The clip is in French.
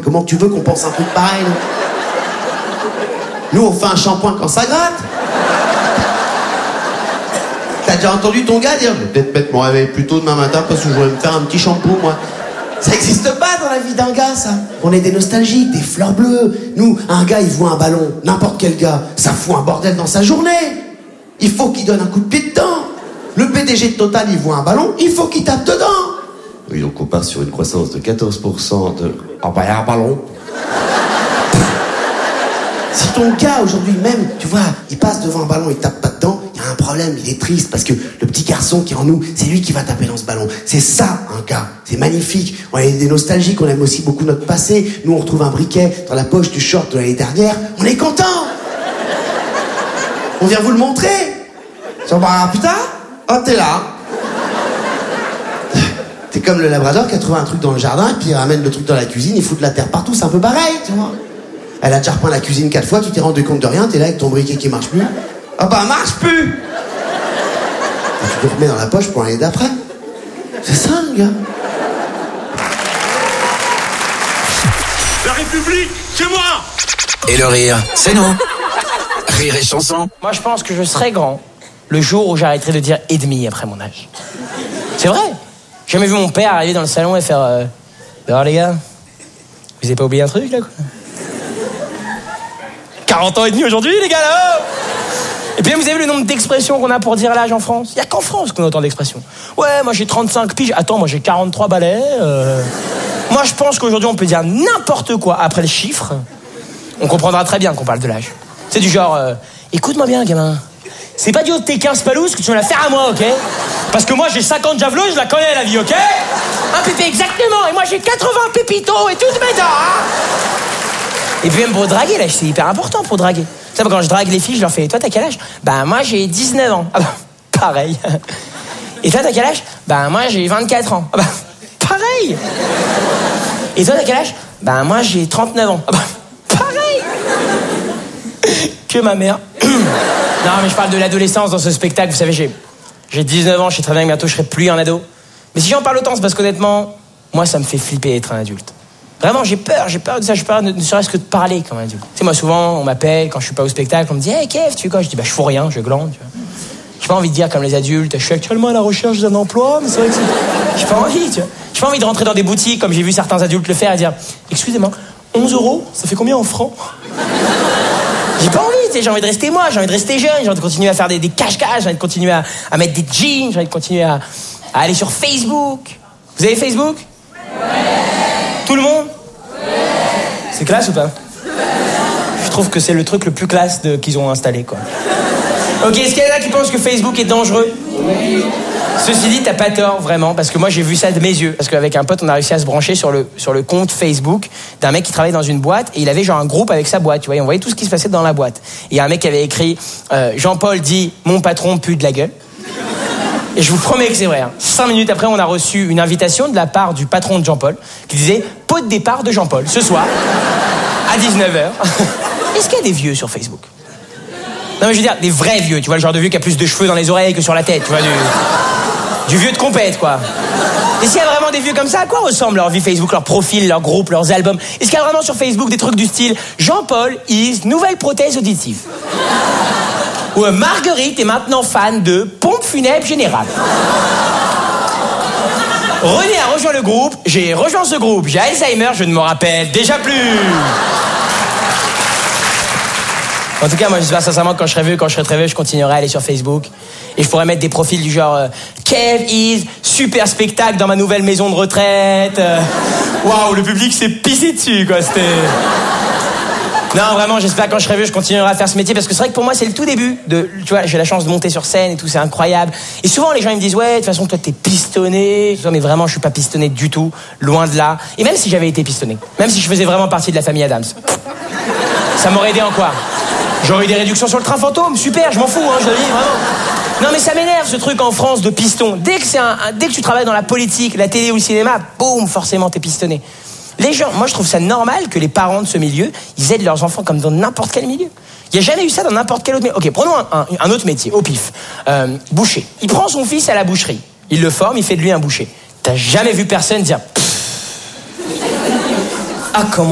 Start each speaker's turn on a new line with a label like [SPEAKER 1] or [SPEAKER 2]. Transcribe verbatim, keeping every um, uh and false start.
[SPEAKER 1] comment tu veux qu'on pense un truc pareil, nous Nous, on fait un shampoing quand ça gratte. T'as déjà entendu ton gars dire « Je vais peut-être mettre mon réveil plus tôt demain matin parce que je voudrais me faire un petit shampoing, moi. » Ça n'existe pas dans la vie d'un gars, ça. On est des nostalgiques, des fleurs bleues. Nous, un gars, il voit un ballon, n'importe quel gars, ça fout un bordel dans sa journée. Il faut qu'il donne un coup de pied dedans. Le P D G de Total, il voit un ballon, il faut qu'il tape dedans.
[SPEAKER 2] Oui, donc on part sur une croissance de quatorze pour cent de... Ah bah, il y a un ballon.
[SPEAKER 1] Si ton gars, aujourd'hui même, tu vois, il passe devant un ballon, il tape pas dedans, il y a un problème, il est triste, parce que le petit garçon qui est en nous, c'est lui qui va taper dans ce ballon. C'est ça, un gars. C'est magnifique. On est des nostalgiques, on aime aussi beaucoup notre passé. Nous, on retrouve un briquet dans la poche du short de l'année dernière. On est content. On vient vous le montrer. Ça va, putain. Oh, t'es là. T'es comme le labrador qui a trouvé un truc dans le jardin, et puis il ramène le truc dans la cuisine, il fout de la terre partout, c'est un peu pareil, tu vois. Elle a déjà repeint la cuisine quatre fois, tu t'es rendu compte de rien, t'es là avec ton briquet qui marche plus. Ah bah, marche plus. Et tu le remets dans la poche pour l'année d'après. C'est ça, le gars.
[SPEAKER 3] La République, c'est moi.
[SPEAKER 4] Et le rire, c'est nous. Rire et chanson.
[SPEAKER 5] Moi, je pense que je serai grand le jour où j'arrêterai de dire et demi après mon âge. C'est vrai. J'ai jamais vu mon père arriver dans le salon et faire euh, alors les gars, vous avez pas oublié un truc là quoi? quarante ans et demi aujourd'hui les gars là. Et puis vous avez vu le nombre d'expressions qu'on a pour dire l'âge en France? Il y a qu'en France qu'on a autant d'expressions. Ouais, moi j'ai trente-cinq piges. Attends, moi j'ai quarante-trois balais. Euh... Moi je pense qu'aujourd'hui on peut dire n'importe quoi après le chiffre. On comprendra très bien qu'on parle de l'âge. C'est du genre euh, écoute-moi bien gamin. C'est pas du haut de tes quinze palousses que tu vas la faire à moi, ok? Parce que moi j'ai cinquante javelots, je la connais la vie, ok? Un pépé, exactement. Et moi j'ai quatre-vingts pépitos et toutes mes dents, hein? Et puis même pour draguer, là, c'est hyper important pour draguer. Tu sais, quand je drague les filles, je leur fais, toi t'as quel âge? Ben moi j'ai dix-neuf ans. Ah bah, pareil. Et toi t'as quel âge? Ben moi j'ai vingt-quatre ans. Ah bah, pareil. Et toi t'as quel âge? Ben moi j'ai trente-neuf ans. Ah bah, pareil. Que ma mère. Non, mais je parle de l'adolescence dans ce spectacle. Vous savez, j'ai, j'ai dix-neuf ans, je sais très bien que bientôt je serai plus un ado. Mais si j'en parle autant, c'est parce qu'honnêtement, moi, ça me fait flipper être un adulte. Vraiment, j'ai peur, j'ai peur de ça, j'ai peur ne, ne serait-ce que de parler comme un adulte. Tu sais, moi, souvent, on m'appelle quand je suis pas au spectacle, on me dit « Hey, Kev, tu fais quoi ?» Je dis « Bah, je fous rien, je glande, tu vois. » J'ai pas envie de dire comme les adultes, je suis actuellement à la recherche d'un emploi, mais c'est vrai que c'est... J'ai pas envie, tu vois. J'ai pas envie de rentrer dans des boutiques, comme j'ai vu certains adultes le faire, et dire « Excusez-moi, onze euros, ça fait combien en francs ?» J'ai pas envie, tu sais, j'ai envie de rester moi, j'ai envie de rester jeune, j'ai envie de continuer à faire des, des cache-cache, j'ai envie de continuer à, à mettre des jeans, j'ai envie de continuer à, à aller sur Facebook. Vous avez Facebook? Ouais. Tout le monde? Ouais. C'est classe ou pas? Je trouve que c'est le truc le plus classe de, qu'ils ont installé, quoi. Ok, est-ce qu'il y en a qui pensent que Facebook est dangereux? Oui. Ceci dit, t'as pas tort, vraiment, parce que moi j'ai vu ça de mes yeux. Parce qu'avec un pote, on a réussi à se brancher sur le, sur le compte Facebook d'un mec qui travaillait dans une boîte, et il avait genre un groupe avec sa boîte, tu vois, et on voyait tout ce qui se passait dans la boîte. Et il y a un mec qui avait écrit euh, Jean-Paul dit « Mon patron pue de la gueule ». Et je vous promets que c'est vrai. Hein. Cinq minutes après, on a reçu une invitation de la part du patron de Jean-Paul, qui disait « Pot de départ de Jean-Paul, ce soir, à dix-neuf heures ». Est-ce qu'il y a des vieux sur Facebook? Non mais je veux dire, des vrais vieux, tu vois, le genre de vieux qui a plus de cheveux dans les oreilles que sur la tête, tu vois, du... Du vieux de compète, quoi. Et s'il y a vraiment des vieux comme ça, à quoi ressemble leur vie Facebook, leur profil, leur groupe, leurs albums? Est-ce qu'il y a vraiment sur Facebook des trucs du style Jean-Paul is nouvelle prothèse auditive? Ou euh, Marguerite est maintenant fan de pompe funèbre générale? René a rejoint le groupe, j'ai rejoint ce groupe, j'ai Alzheimer, je ne me rappelle déjà plus. En tout cas, moi, j'espère sincèrement que quand je serai vieux, quand je serai très vieux, je continuerai à aller sur Facebook. Et je pourrais mettre des profils du genre euh, Kev is super spectacle dans ma nouvelle maison de retraite. Waouh, wow, le public s'est pissé dessus, quoi. C'était... Non, vraiment, j'espère que quand je serai vieux, je continuerai à faire ce métier parce que c'est vrai que pour moi, c'est le tout début de, tu vois, j'ai la chance de monter sur scène et tout, c'est incroyable. Et souvent, les gens, ils me disent, ouais, de toute façon, toi, t'es pistonné. Mais vraiment, je suis pas pistonné du tout, loin de là. Et même si j'avais été pistonné, même si je faisais vraiment partie de la famille Adams, ça m'aurait aidé en quoi? J'aurais eu des réductions sur le train fantôme, super, je m'en fous, hein, je le dis, vraiment. Non mais ça m'énerve ce truc en France de piston. Dès que, c'est un, un, dès que tu travailles dans la politique, la télé ou le cinéma, boum, forcément t'es pistonné. Les gens, moi je trouve ça normal que les parents de ce milieu, ils aident leurs enfants comme dans n'importe quel milieu. Il n'y a jamais eu ça dans n'importe quel autre métier. Ok, prenons un, un, un autre métier, au pif. Euh, boucher. Il prend son fils à la boucherie. Il le forme, il fait de lui un boucher. T'as jamais vu personne dire... Ah, comment